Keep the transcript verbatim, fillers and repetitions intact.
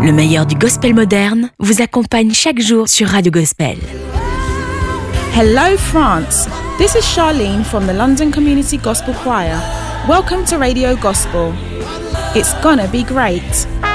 Le meilleur du gospel moderne vous accompagne chaque jour sur Radio Gospel. Hello France, this is Charlene from the London Community Gospel Choir. Welcome to Radio Gospel. It's gonna be great.